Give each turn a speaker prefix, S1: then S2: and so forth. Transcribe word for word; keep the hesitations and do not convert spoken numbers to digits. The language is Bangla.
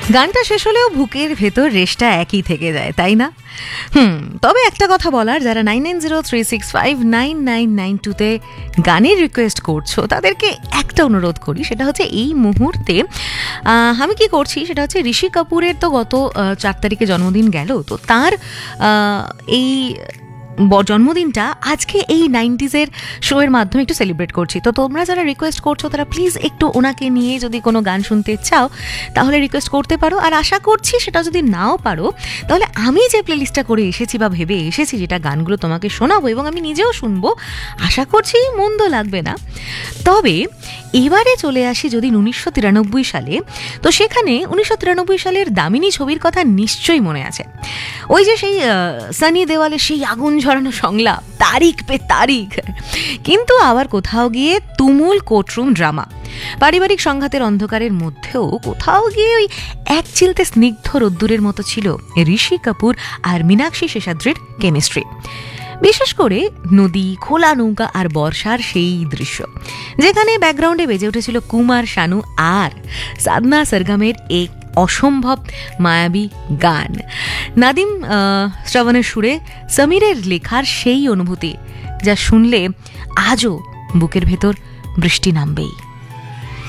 S1: গানটা শেষ হলেও বুকের ভেতর রেশটা একই থেকে যায়, তাই না? হুম তবে একটা কথা বলার, যারা nine nine zero three six five nine nine nine টুতে গানের রিকোয়েস্ট করছো তাদেরকে একটা অনুরোধ করি, সেটা হচ্ছে এই মুহূর্তে আমি কি করছি সেটা হচ্ছে ঋষি কাপুরের তো গত চার তারিখে জন্মদিন গেল, তো তার এই জন্মদিনটা আজকে এই নাইনটিজের শোয়ের মাধ্যমে একটু সেলিব্রেট করছি। তো তোমরা যারা রিকোয়েস্ট করছো তারা প্লিজ একটু ওনাকে নিয়ে যদি কোনো গান শুনতে চাও তাহলে রিকোয়েস্ট করতে পারো। আর আশা করছি সেটা যদি নাও পারো তাহলে আমি যে প্লেলিস্টটা করে এসেছি বা ভেবে এসেছি যেটা গানগুলো তোমাকে শোনাবো এবং আমি নিজেও শুনবো, আশা করছি মন্দ লাগবে না। তবে এবারে চলে আসি যদি উনিশশো তিরানব্বই সালে, তো সেখানে উনিশশো তিরানব্বই সালের দামিনী ছবির কথা নিশ্চয়ই মনে আছে। ওই যে সেই সানি দেওয়ালের সেই আগুন ঝরানো সংলাপ, তারিখ পে তারিখ, কিন্তু আবার কোথাও গিয়ে তুমুল কোর্টরুম ড্রামা, পারিবারিক সংঘাতের অন্ধকারের মধ্যেও কোথাও গিয়ে ওই এক চিলতে স্নিগ্ধ রোদ্দুরের মতো ছিল ঋষি কাপুর আর মীনাক্ষী শেষাদ্রির কেমিস্ট্রি। বিশেষ করে নদী, খোলা নৌকা আর বর্ষার সেই দৃশ্য, যেখানে ব্যাকগ্রাউন্ডে বেজে উঠেছিল কুমার শানু আর সাধনা সরগমের এক অসম্ভব মায়াবী গান, নাদিম শ্রাবণের সুরে সমীরের লেখার সেই অনুভূতি যা শুনলে আজও বুকের ভেতর বৃষ্টি নামবেই।